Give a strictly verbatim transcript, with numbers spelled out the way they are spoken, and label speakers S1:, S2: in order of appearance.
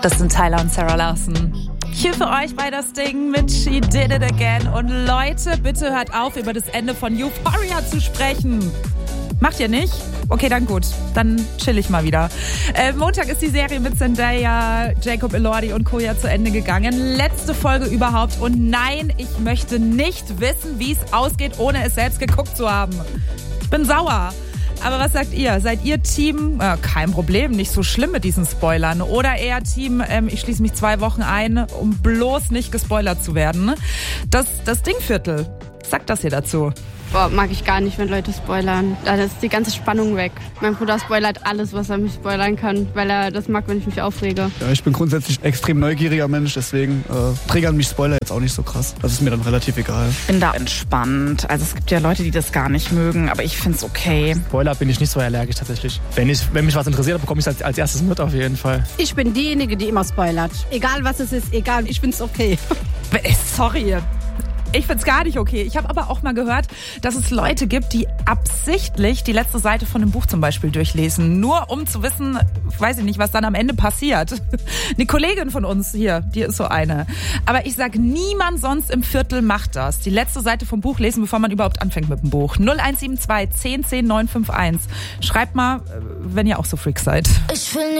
S1: Das sind Tyler und Sarah Larson. Hier für euch bei das Ding mit She Did It Again. Und Leute, bitte hört auf, über das Ende von Euphoria zu sprechen. Macht ihr nicht? Okay, dann gut. Dann chill ich mal wieder. Äh, Montag ist die Serie mit Zendaya, Jacob Elordi und Co. ja zu Ende gegangen. Letzte Folge überhaupt. Und nein, ich möchte nicht wissen, wie es ausgeht, ohne es selbst geguckt zu haben. Ich bin sauer. Aber was sagt ihr? Seid ihr Team, äh, kein Problem, nicht so schlimm mit diesen Spoilern? Oder eher Team, ähm, ich schließe mich zwei Wochen ein, um bloß nicht gespoilert zu werden? Das, das Dingviertel, sagt das hier dazu?
S2: Boah, mag ich gar nicht, wenn Leute spoilern. Da ist die ganze Spannung weg. Mein Bruder spoilert alles, was er mich spoilern kann, weil er das mag, wenn ich mich aufrege.
S3: Ja, ich bin grundsätzlich extrem neugieriger Mensch, deswegen äh, triggern mich Spoiler jetzt auch nicht so krass. Das ist mir dann relativ egal.
S4: Ich bin da entspannt. Also es gibt ja Leute, die das gar nicht mögen, aber ich find's okay.
S5: Spoiler bin ich nicht so allergisch tatsächlich. Wenn, ich, wenn mich was interessiert, bekomme ich es als, als erstes mit auf jeden Fall.
S6: Ich bin diejenige, die immer spoilert. Egal was es ist, egal, ich find's okay.
S1: Sorry. Ich find's gar nicht okay. Ich habe aber auch mal gehört, dass es Leute gibt, die absichtlich die letzte Seite von einem Buch zum Beispiel durchlesen, nur um zu wissen, weiß ich nicht, was dann am Ende passiert. Eine Kollegin von uns hier, die ist so eine. Aber ich sag, niemand sonst im Viertel macht das. Die letzte Seite vom Buch lesen, bevor man überhaupt anfängt mit dem Buch. null eins sieben zwei, zehn, zehn, neun fünf eins. Schreibt mal, wenn ihr auch so Freaks seid.
S7: Ich will